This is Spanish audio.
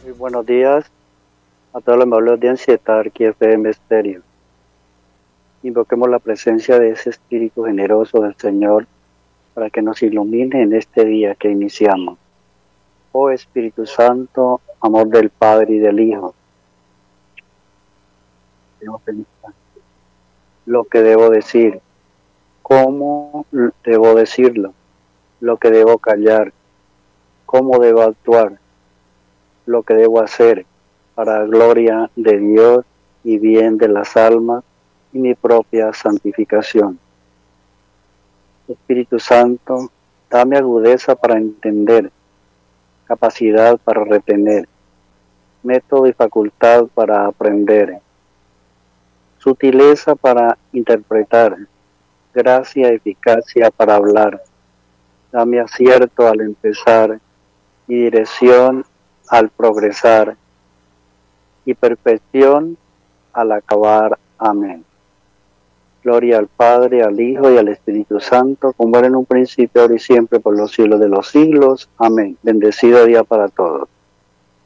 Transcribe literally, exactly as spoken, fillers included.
Muy buenos días a toda la amable audiencia de Tarqui F M Stereo. Invoquemos la presencia de ese Espíritu generoso del Señor para que nos ilumine en este día que iniciamos. Oh Espíritu Santo, amor del Padre y del Hijo, lo que debo decir, cómo debo decirlo, lo que debo callar, cómo debo actuar, lo que debo hacer para gloria de Dios y bien de las almas y mi propia santificación. Espíritu Santo, dame agudeza para entender, capacidad para retener, método y facultad para aprender, sutileza para interpretar, gracia y eficacia para hablar. Dame acierto al empezar y dirección al progresar y perfección al acabar. Amén. Gloria al Padre, al Hijo y al Espíritu Santo, como era en un principio, ahora y siempre, por los siglos de los siglos. Amén. Bendecido día para todos.